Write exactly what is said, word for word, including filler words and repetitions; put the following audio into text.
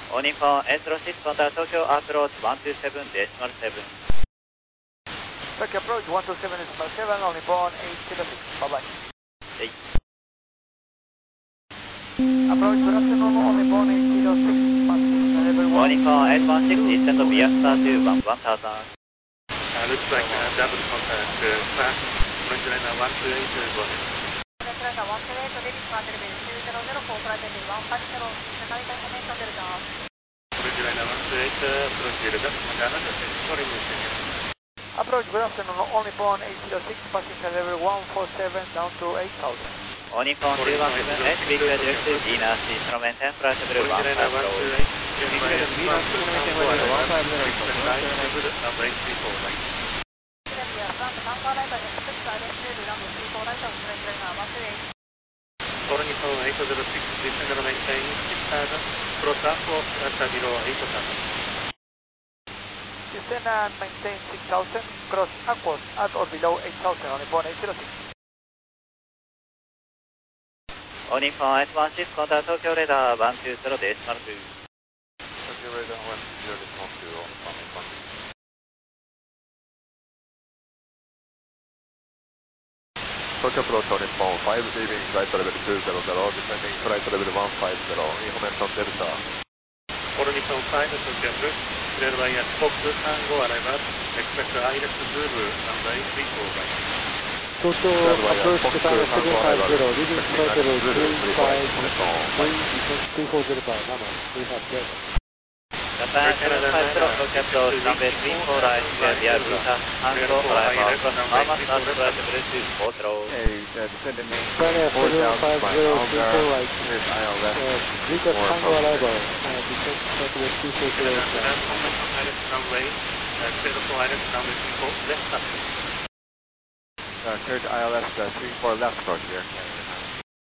All Nippon eight zero six, contact Tokyo approach one two seven decimal seven. Tokyo approach one two seven decimal seven, All Nippon eight zero six, bye bye. Hey. Approach, good afternoon, All Nippon eight zero six, passing level All one. Nippon eight one six, descend via star to one one thousand. Uh, looks like uh, double contact, uh, fast, Frontliner one two eight, uh, go ahead. Frontliner one two eight, David flight level two zero zero, full flight level one five zero, Navigation information Delta. Frontliner one two eight, uh, approach Delta, Magana, sorry, Approach, good afternoon, All Nippon eight zero six, passing level one four seven, down to eight thousand. All Nippon two one seven eight, big direct to Venus, instrument ten, flight level one five zero. Venus, instrument ten, flight level one five zero, number eight three four, right. All Nippon eight zero six, descend and maintain six thousand, cross aqua, at below eight thousand. Descend and maintain six thousand, cross aquas at or below eight thousand, All Nippon eight zero six. All Nippon eight one six, contact Tokyo radar one two zero decimal two. Tokyo radar one two zero decimal two, All Nippon. Tokyo approach All Nippon five, leaving flight level two zero zero, descending flight level one five zero, information Delta. All Nippon five, Tokyo approach, clear by a Fox Tango arrival, expect I L S Zoom, number eight three four, right. Tokyo approach Japan seven five zero, leaving flight level three five three, descent three four zero five, Nana, three five zero. Japan seven five zero, Tokyo approach runway three four right, clear via Visa, Tango arrival, cross Mama start flight level two four zero. Okay, uh, descend and China seven five zero, three four right, here's I L S. Visa Tango arrival, uh, descent flight level two four zero. Runway, clear for I L S runway three four, left up. Uh, cleared I L S uh, three four left, approach here.